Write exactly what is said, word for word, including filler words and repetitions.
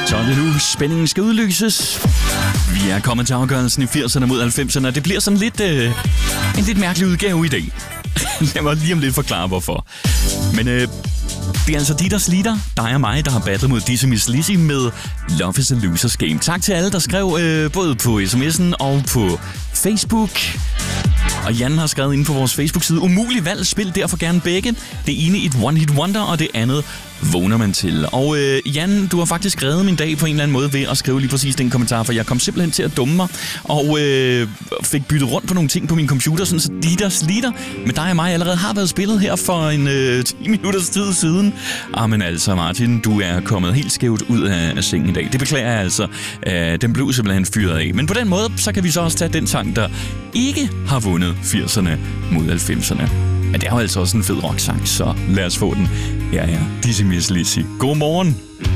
Så er det nu, spændingen skal udløses. Vi er kommet til afgørelsen i firserne mod halvfemserne, og det bliver sådan lidt øh, en lidt mærkelig udgave i dag. Lad mig lige om lidt forklare, hvorfor. Men øh, det er altså Dieter Sliter, dig og mig, der har battlet mod Dizzy Miss Lizzy med Love is a Loser's Game. Tak til alle, der skrev øh, både på sms'en og på Facebook. Og Jan har skrevet inde på vores Facebook-side: umulig valg, spil derfor gerne begge. Det ene et one-hit wonder, og det andet vågner man til. Og øh, Jan, du har faktisk reddet min dag på en eller anden måde ved at skrive lige præcis den kommentar, for jeg kom simpelthen til at dumme mig, og øh, fik byttet rundt på nogle ting på min computer, sådan så Dieter Sliter med dig og mig allerede har været spillet her for en øh, ti minutters tid siden. Ah, men altså Martin, du er kommet helt skævt ud af, af sengen i dag. Det beklager jeg altså. Øh, den blev simpelthen fyret af. Men på den måde, så kan vi så også tage den sang, der ikke har vundet firserne mod halvfemserne. Men det er jo altså også en fed rock-sang, så lad os få den. Ja, ja, Dizzy Miss Lizzy. God morgen.